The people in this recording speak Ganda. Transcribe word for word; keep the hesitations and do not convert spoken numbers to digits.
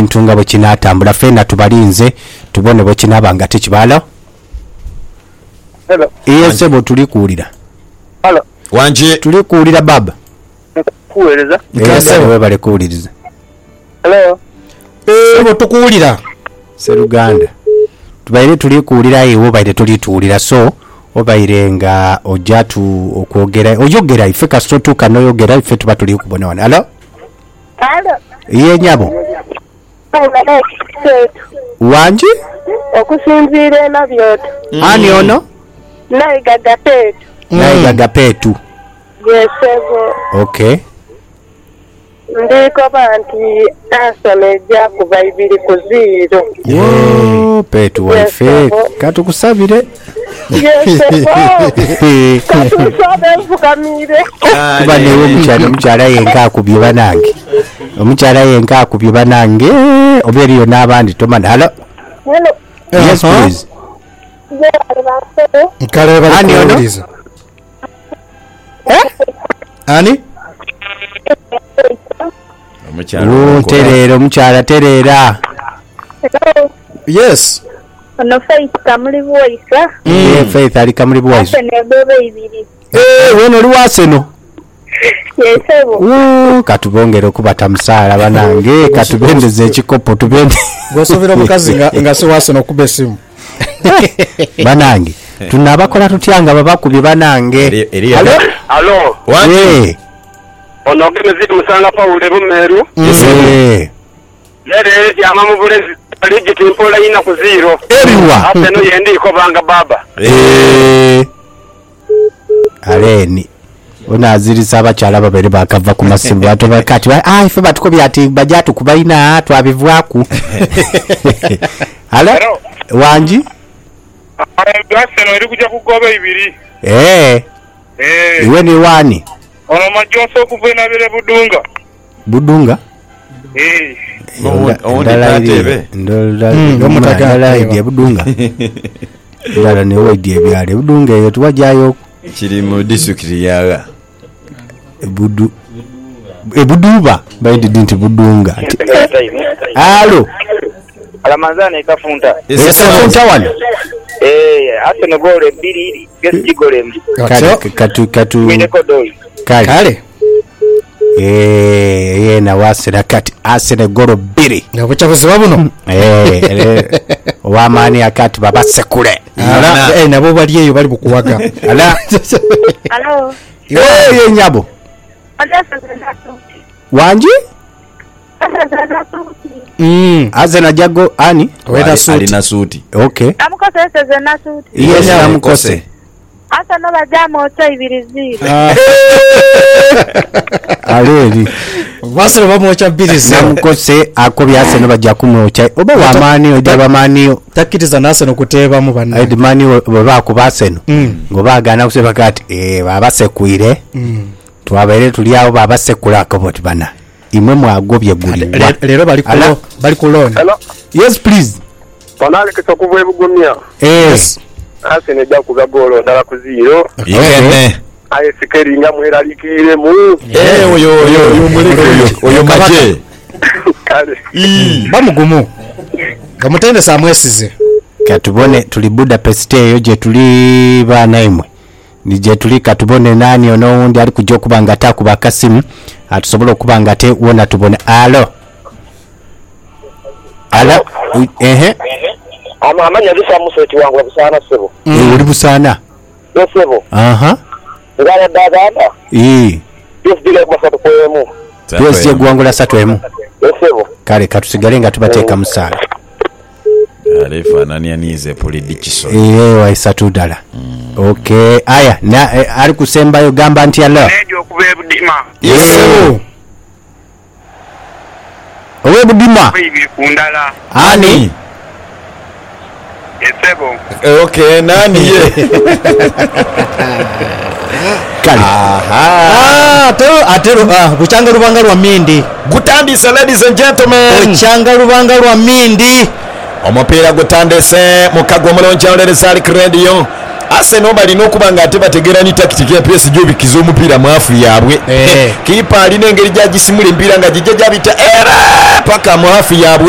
ebintu nga bwe kinatambula fena tubalinze tubone bwe kinabanga tekibalo. Hello. Yes bo tuli kuulira. Hello. Wanje Tuli kuulira baba. Kuweleza. Yes we bale kuuliriza. Hello. Eh bo tukuulira. Seruganda. Tubaire tuli kuulira ewo baire tuli tuulira so obairenga ojatu okwogera oyogera ife kasto tukano yogera ife tuba tuli kubona wana. Hello. Hello. Iye nyabo. Wanje? Okusinzira na byoto. Mm. Ani ono? Naigaga petu. Mm. Naigaga petu. Yesego. Okay. Ndiko banti asomeja kuba ibiri ku zero. Yo petu wife katukusabire. Yesego. Katusabe fukamire. Kuba newe mchana mchana yenga kubiba nange. Omukyala yenka akubyeba nange oberiyo n'abandi tomana. Hello. Hello. Yes please. Nkale bali kuuliza. Eh? Ani? omukyala terera omukyala terera. Hello. Yes. Ono Faith Kamuli Voice. Eh Faith ali Kamuli Voice. Ne bebe ibiri. Eh wono liwaseno. Yesebo. Woo katubongera okubata musala banange katubendeze ekikopo tubende. Gosovera mukazi nga ngase waseno kubesimu. Banange tunabakola tutyanga babakubye banange. Hello. Hello. Wanje. Ono gemezidi musanga Paul Ebumeru. Eh. Yere yama mu bulezi alije timpola ina ku zero. Eriwa. Apeno yendi ko banga baba. Eh. Aleni. Ona azirisa abakyala babere bakava ku masimu bato bakati ah ife batukobya ati bajatu kubaina twabivwaku. Hello. Wanji? Ayi gaseno iri kuja kugoba ibiri. Eh. Eh. Iwe ni wani? Ono majoso kuvena bile budunga. Budunga? Eh. Ondi tatebe. Ndola mutagala idye budunga. Ndala ne wedye byale budunga eyo tuwajayo kiri mu district yaga. Budu ebuduba baidi dinti budunga. Halo. Alamazana ikafunta. Ikafunta wana. Eh, Arsenal gole mbili, gesi gole mbili. Katu katu katu. Mineko doi. Kale. Kale. Eh, ye na wasira kati Arsenal golo mbili. Ngabucha kuziba buno. Eh, wa mani akati baba sekule. Ala eh nabo bali eyo bali bukuwaga. Ala. Hello. Eh, ye nyabo. Wanji? Mm, azena jago ani? Weda suti. Alina suti. Okay. Amukose seze na suti. Yes, amukose. Asa no bajamo ocho ibiri zero. Aleli. Wasero bamocha biri zero. Namukose akobya Arsenal bajja kumwocha. Oba wa mani ojaba mani takiriza nase no kuteba mu bana. Ed mani baba ku Arsenal. Ngo bagana kuseba kati eh baba sekuire. Mm. Twabere tuli awo baba sekula akaboti bana. Imwe mwagobye guli. Lero bali kulo bali kulona. Hello. Yes please. Panale kitokuvwe ebugumya. Yes. Arsenal ja kuba golo ndala ku zero. Ikene. Aye sikeri nga mweralikire mu. Eh oyo oyo oyo muleko oyo maje. Kale. Bamugumu. Gamutende samwesize. Katubone tuli Budapest eyo je tuli bana imwe. Nije tuli katubone nani ono undi ali kujja kubanga takuba Kasimu atusobola okubanga te wona tubone. Alo. Alo. Ehe. Ama amanya bisa musoti wangu busana sebo. Eh uri busana. Yo sebo. Aha. Ngala dada. Eh. Yes dile kwa sababu kwemu. Yes ye gwangula satu emu. Yo sebo. Kale katusigale nga tubateeka musala. Alifa nani anize polidikiso. Eh wa isatu dala. Mm. Okay. Aya na eh, ali kusemba yo gamba anti Allah. Nejo kube budima. Yes. Owe budima. Bibi kundala. Ani? Yesebo. Okay, nani ye? Kale. Aha. Ah, to atero ah buchanga rubanga rwa mindi. Gutandise ladies and gentlemen. Buchanga rubanga rwa mindi. Omupiira gutandise mukagwa mulonja olereza ali radio. Arsenal bali nokubanga ate bategera ni tactic ya P S G obikiza omupiira mu afu yabwe. Eh. Kipa ali n'engeri gya gisimula empira nga gijja gyabita era paka mu afu yabwe.